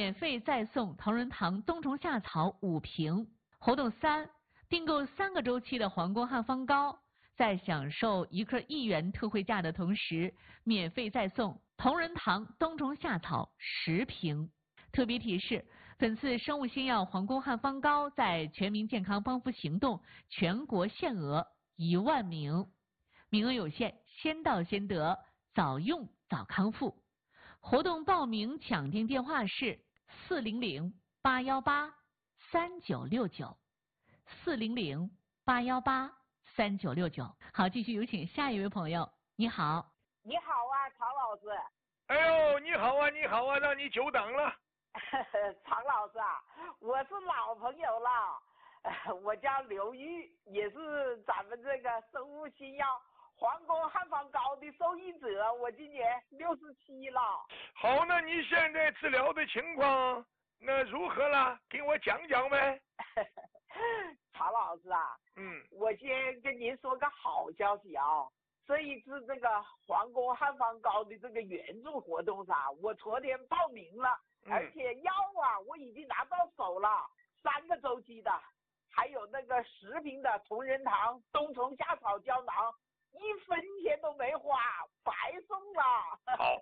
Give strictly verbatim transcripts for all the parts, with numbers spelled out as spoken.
免费再送同仁堂冬虫夏草五瓶。活动三，订购三个周期的皇宫汉方膏，在享受一克一元特惠价的同时，免费再送同仁堂冬虫夏草十瓶。特别提示，本次生物新药皇宫汉方膏在全民健康帮扶行动全国限额一万名，名额有限，先到先得，早用早康复。活动报名抢订电话是四零零八幺八三九六九，四零零八幺八三九六九。好，继续有请下一位朋友。你好。 你好啊，常老师。 哎呦，你好啊，你好啊，让你久等了。 常老师啊，我是老朋友了，我叫刘玉，也是咱们这个生物新药皇宫汉方膏的受益者，我今年六十七了。 好，那你现在治疗的情况那如何了？给我讲讲呗。 常老师啊， 嗯， 我先跟您说个好消息啊，这一次这个皇宫汉方膏的这个援助活动上，我昨天报名了。而且药啊，我已经拿到手了，三个周期的，还有那个十瓶的同仁堂冬虫夏草胶囊，一分钱都没花，白送了。 好，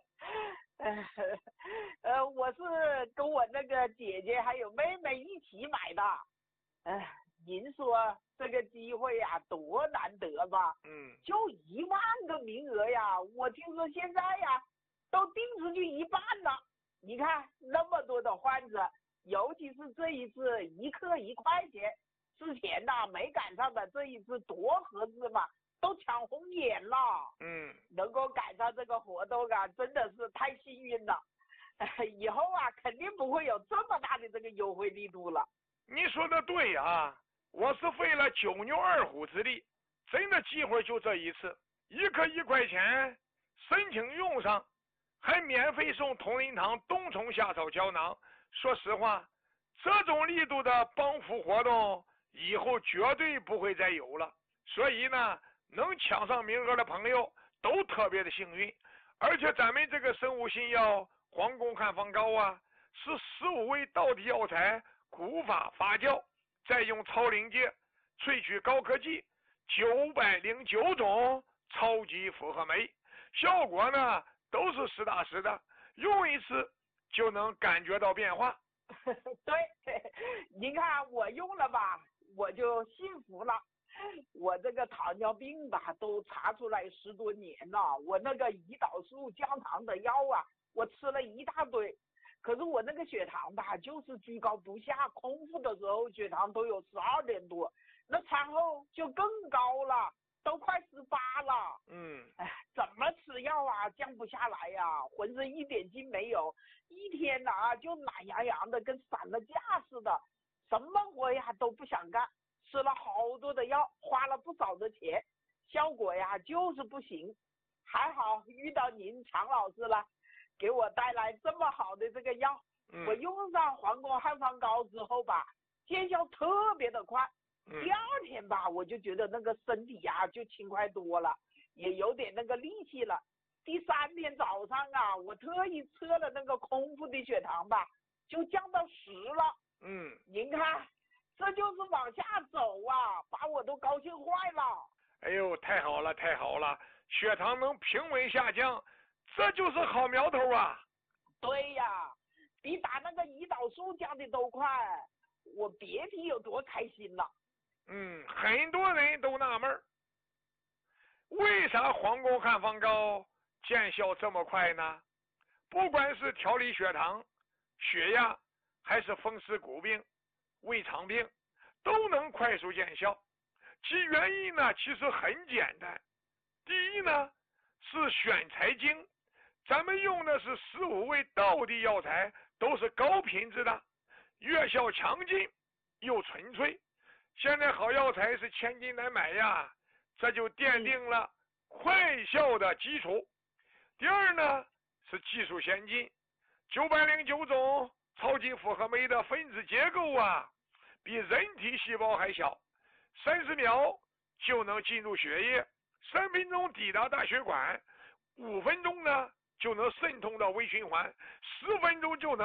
呃，我是跟我那个姐姐还有妹妹一起买的。呃，您说这个机会呀、啊，多难得吧？ 嗯， 就一万个名额呀，我听说现在呀，都订出去一半了。你看那么多的患者，尤其是这一次一克一块钱，之前呐、啊、没赶上的，这一次多合适嘛，都抢红眼了。 嗯， 能够赶上这个活动啊，真的是太幸运了。以后啊，肯定不会有这么大的这个优惠力度了。 你说的对啊，我是费了九牛二虎之力，真的机会就这一次，一克一块钱，申请用上。还免费送同仁堂冬虫夏草胶囊。说实话，这种力度的帮扶活动以后绝对不会再有了。所以呢，能抢上名额的朋友都特别的幸运。而且咱们这个生物新药皇宫汉方膏啊，是十五味道地药材古法发酵，再用超临界萃取高科技九百零九种超级复合酶，效果呢都是实打实的，用一次就能感觉到变化。 对，您看我用了吧，我就幸福了。我这个糖尿病吧，都查出来十多年了。我那个胰岛素降糖的药啊，我吃了一大堆，可是我那个血糖吧，就是居高不下。空腹的时候血糖都有十二点多，那餐后就更高了。都快十八了， 嗯， 哎，怎么吃药啊，降不下来呀、啊，浑身一点劲没有，一天呐、啊、就懒洋洋的，跟散了架似的，什么活呀都不想干，吃了好多的药，花了不少的钱，效果呀就是不行。还好遇到您常老师了，给我带来这么好的这个药， 嗯、 我用上皇宫汉方膏之后吧，见效特别的快。第二天吧，我就觉得那个身体呀、啊、就轻快多了，也有点那个力气了。第三天早上啊，我特意测了那个空腹的血糖吧，就降到十了。 嗯， 您看，这就是往下走啊，把我都高兴坏了。 哎呦，太好了，太好了，血糖能平稳下降，这就是好苗头啊。 对呀，比打那个胰岛素降的都快，我别提有多开心了。 嗯，很多人都纳闷，为啥皇宫汉方膏见效这么快呢？不管是调理血糖、血压，还是风湿骨病、胃肠病，都能快速见效。其原因呢，其实很简单。第一呢，是选材精，咱们用的是十五味道地药材，都是高品质的，药效强劲又纯粹。现在好药材是千金难买呀，这就奠定了快效的基础。第二呢，是技术先进，九百零九种超级复合酶的分子结构啊，比人体细胞还小，三十秒就能进入血液，三分钟抵达大血管，五分钟呢就能渗透到微循环，十分钟就能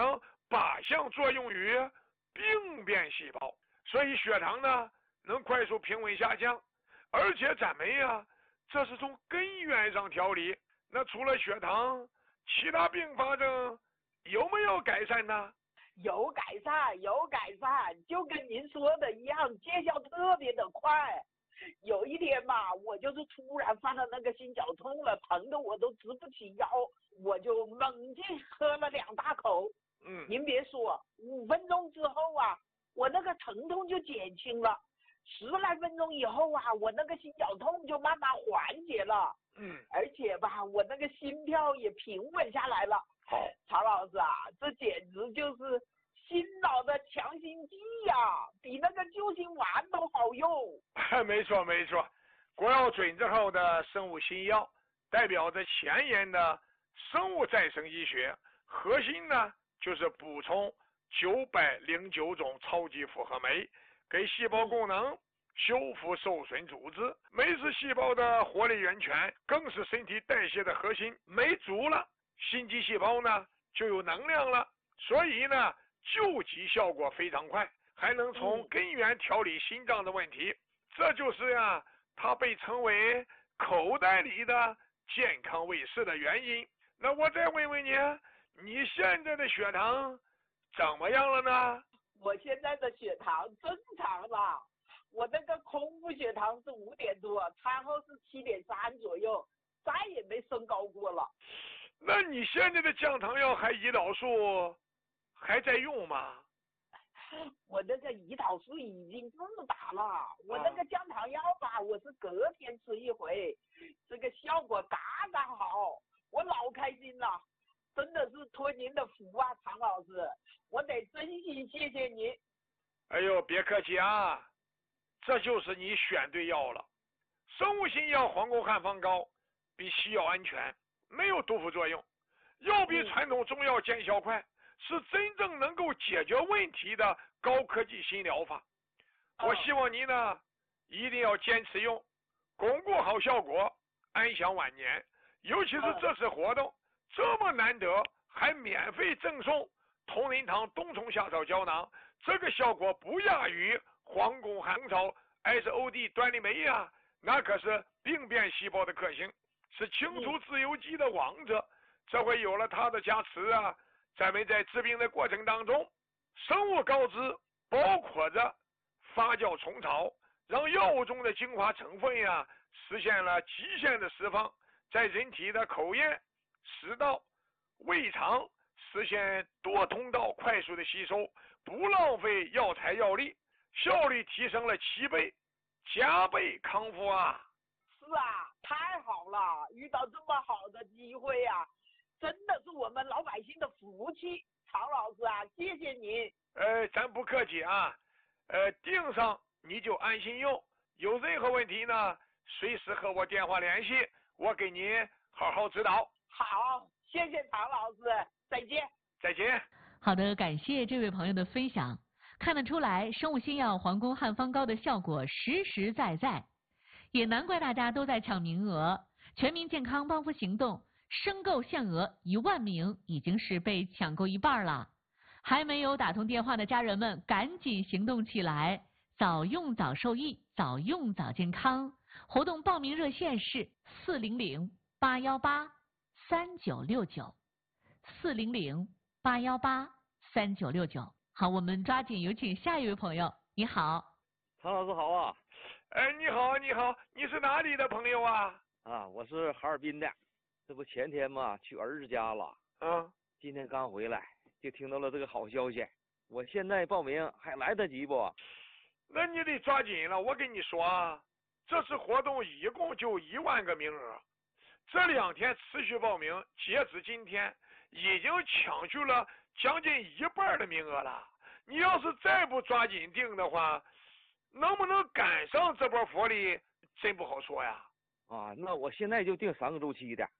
靶向作用于病变细胞，所以血糖呢能快速平稳下降。而且咱们呀，这是从根源上调理。那除了血糖，其他并发症有没有改善呢？ 有改善，有改善，就跟您说的一样，见效特别的快。有一天嘛，我就是突然犯了那个心绞痛了，疼的我都直不起腰，我就猛劲喝了两大口。 嗯， 您别说，五分钟之后啊，我那个疼痛就减轻了。十来分钟以后啊，我那个心绞痛就慢慢缓解了。 嗯， 而且吧，我那个心跳也平稳下来了。 好， 曹老师啊，这简直就是心脑的强心剂呀、啊，比那个救心丸都好用。 没错没错，国药准字号的生物新药，代表着前沿的生物再生医学，核心呢就是补充九百零九种超级复合酶，给细胞功能修复受损组织。酶是细胞的活力源泉，更是身体代谢的核心。酶足了，心肌细胞呢就有能量了，所以呢救急效果非常快，还能从根源调理心脏的问题。这就是呀，它被称为口袋里的健康卫士的原因。那我再问问你，你现在的血糖怎么样了呢？ 我现在的血糖正常了，我那个空腹血糖是五点多，餐后是七点三左右，再也没升高过了。 那你现在的降糖药还胰岛素还在用吗？ 我那个胰岛素已经自打了，我那个降糖药吧，我是隔天吃一回，这个效果刚刚好，我老开心了，真的是托您的福啊，常老师，我得真心谢谢您。 哎呦，别客气啊，这就是你选对药了。生物新药黄沟汉方膏比西药安全，没有毒副作用，又比传统中药见效快，是真正能够解决问题的高科技新疗法。我希望你呢一定要坚持用，巩固好效果，安享晚年。尤其是这次活动这么难得，还免费赠送同仁堂冬虫夏草胶囊，这个效果不亚于黄宫汉草 S O D 端粒酶呀，那可是病变细胞的克星，是清除自由基的王者。这回有了它的加持啊，咱们在治病的过程当中，生物膏质包括着发酵虫草，让药物中的精华成分呀实现了极限的释放，在人体的口咽、食道、胃肠实现多通道快速的吸收，不浪费药材药力，效率提升了七倍，加倍康复啊！ 是啊，太好了，遇到这么好的机会啊，真的是我们老百姓的福气。常老师啊，谢谢您。 呃，咱不客气啊，呃，订上你就安心用，有任何问题呢，随时和我电话联系，我给您好好指导。 好，谢谢常老师，再见。 再见。 好的，感谢这位朋友的分享。看得出来，生物新药黄宫汉方膏的效果实实在在，也难怪大家都在抢名额。全民健康帮扶行动申购限额一万名，已经是被抢购一半了。还没有打通电话的家人们，赶紧行动起来，早用早受益，早用早健康。活动报名热线是四零零八幺八三九六九，四零零八幺八三九六九。好，我们抓紧有请下一位朋友。你好， 常老师好啊。 哎，你好，你好，你是哪里的朋友啊？ 啊，我是哈尔滨的，这不前天嘛去儿子家了， 嗯， 今天刚回来，就听到了这个好消息。我现在报名还来得及不？ 那你得抓紧了。我跟你说啊，这次活动一共就一万个名额，这两天持续报名，截止今天已经抢去了将近一半的名额了。你要是再不抓紧订的话，能不能赶上这波福利，真不好说呀。 啊，那我现在就订三个周期的。